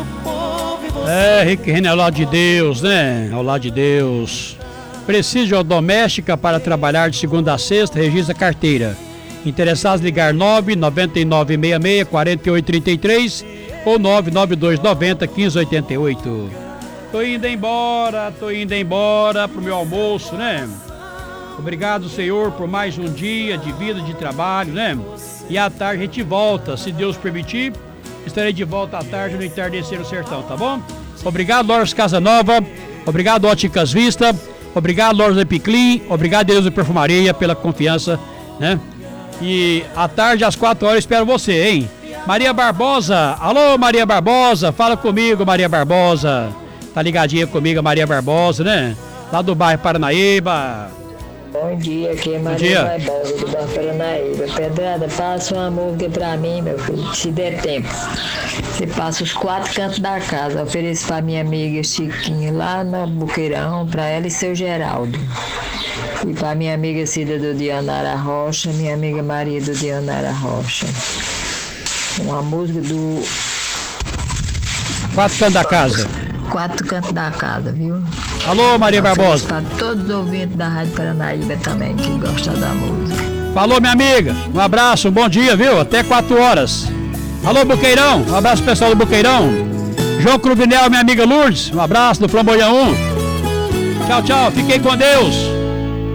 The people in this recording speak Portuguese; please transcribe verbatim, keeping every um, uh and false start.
É, Riquelme ao lado de Deus, né? Ao lado de Deus. Precisa de doméstica para trabalhar de segunda a sexta, registra carteira. Interessados ligar nove nove nove seis seis quatro oito três três ou nove nove dois nove zero um cinco oito oito. Tô indo embora, tô indo embora pro meu almoço, né? Obrigado, Senhor, por mais um dia de vida, de trabalho, né? E à tarde a gente volta, se Deus permitir. Estarei de volta à tarde no Entardecer no Sertão, tá bom? Obrigado, Lojas Casa Nova. Obrigado, Óticas Vista. Obrigado, Lojas Epiclin. Obrigado, Deus da Perfumaria, pela confiança, né? E à tarde, às quatro horas, espero você, hein? Maria Barbosa. Alô, Maria Barbosa. Fala comigo, Maria Barbosa. Tá ligadinha comigo, a Maria Barbosa, né? Lá do bairro Paranaíba. Bom dia, aqui é Maria Barbosa, do bairro Paranaíba. Pedrada, passa uma música pra mim, meu filho, se der tempo. Você passa os quatro cantos da casa. Ofereço pra minha amiga Chiquinha, lá no Buqueirão, pra ela e seu Geraldo. E pra minha amiga Cida do Dianara Rocha, minha amiga Maria do Dianara Rocha. Uma música do... Quatro cantos da casa. Quatro cantos da casa, viu? Alô, Maria Barbosa. Para todos os ouvintes da Rádio Paranaíba também, que gostam da música. Falou, minha amiga. Um abraço, um bom dia, viu? Até quatro horas. Alô, Buqueirão. Um abraço pessoal do Buqueirão. João Crubinel, minha amiga Lourdes. Um abraço do Flamboyant um. Tchau, tchau. Fiquem com Deus.